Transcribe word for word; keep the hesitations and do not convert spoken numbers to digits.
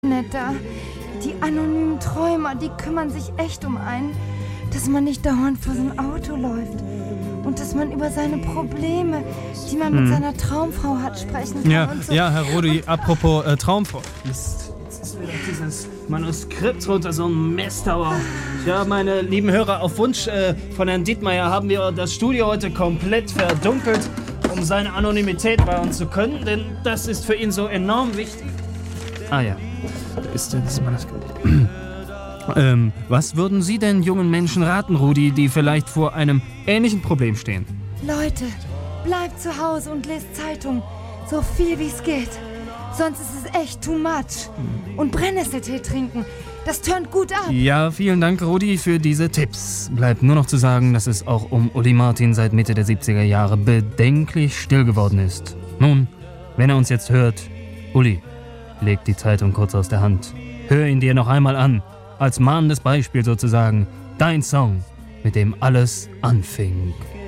netter. Die anonymen Träumer, die kümmern sich echt um einen, dass man nicht dauernd vor so ein Auto läuft. Und dass man über seine Probleme, die man mit hm. seiner Traumfrau hat, sprechen kann. Ja, und so. ja, Herr Rudi, apropos äh, Traumfrau. Mist, jetzt ist wieder dieses Manuskript runter, so ein Mistauer. Ja, meine lieben Hörer, auf Wunsch äh, von Herrn Dietmeier haben wir das Studio heute komplett verdunkelt, um seine Anonymität wahren zu können, denn das ist für ihn so enorm wichtig. Ah ja, da ist das Manuskript. Ähm, was würden Sie denn jungen Menschen raten, Rudi, die vielleicht vor einem ähnlichen Problem stehen? Leute, bleibt zu Hause und lest Zeitung. So viel wie es geht. Sonst ist es echt too much. Und Brennnesseltee trinken. Das turnt gut ab. Ja, vielen Dank, Rudi, für diese Tipps. Bleibt nur noch zu sagen, dass es auch um Uli Martin seit Mitte der siebziger Jahre bedenklich still geworden ist. Nun, wenn er uns jetzt hört, Uli, leg die Zeitung kurz aus der Hand. Hör ihn dir noch einmal an. Als mahnendes Beispiel sozusagen, dein Song, mit dem alles anfing.